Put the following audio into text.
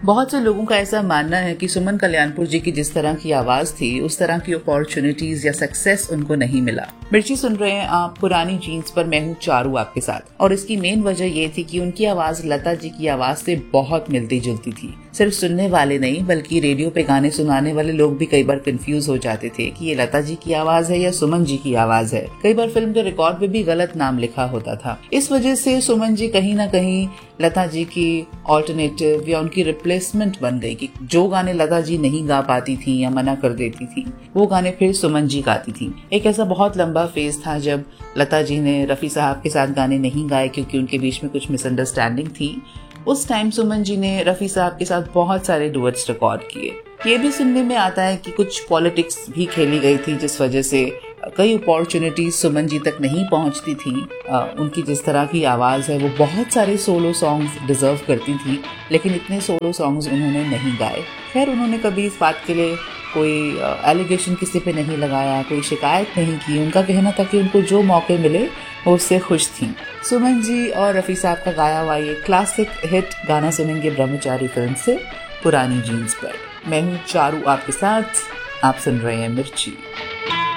बहुत से लोगों का ऐसा मानना है कि सुमन कल्याणपुर जी की जिस तरह की आवाज थी उस तरह की अपॉर्चुनिटीज या सक्सेस उनको नहीं मिला। मिर्ची सुन रहे हैं आप पुरानी जीन्स पर, मैं हूँ चारू आपके साथ। और इसकी मेन वजह ये थी कि उनकी आवाज लता जी की आवाज से बहुत मिलती जुलती थी। सिर्फ सुनने वाले नहीं बल्कि रेडियो पे गाने सुनाने वाले लोग भी कई बार कंफ्यूज हो जाते थे कि ये लता जी की आवाज है या सुमन जी की आवाज है। कई बार फिल्म के रिकॉर्ड पे भी गलत नाम लिखा होता था। इस वजह से सुमन जी कहीं ना कहीं लता जी की ऑल्टरनेटिव या उनकी रिप्लेसमेंट बन गई कि जो गाने लता जी नहीं गा पाती थी या मना कर देती थी वो गाने फिर सुमन जी गाती थी। एक ऐसा बहुत लंबा फेज था जब लता जी ने रफी साहब के साथ गाने नहीं गाए क्योंकि उनके बीच में कुछ मिसअंडरस्टैंडिंग थी। उस टाइम सुमन जी ने रफी साहब के साथ बहुत सारे डुएट्स रिकॉर्ड किए। ये भी सुनने में आता है कि कुछ पॉलिटिक्स भी खेली गई थी जिस वजह से कई अपॉर्चुनिटीज सुमन जी तक नहीं पहुंचती थी। उनकी जिस तरह की आवाज़ है वो बहुत सारे सोलो सॉन्ग्स डिजर्व करती थी, लेकिन इतने सोलो सॉन्ग्स उन्होंने नहीं गाए। खैर उन्होंने कभी इस बात के लिए कोई एलिगेशन किसी पे नहीं लगाया, कोई शिकायत नहीं की। उनका कहना था कि उनको जो मौके मिले वो उससे खुश थी। सुमन जी और रफ़ी साहब का गाया हुआ ये क्लासिक हिट गाना सुनेंगे ब्रह्मचारी फिल्म से, पुरानी जीन्स पर। मैं हूँ चारू आपके साथ, आप सुन रहे हैं मिर्ची।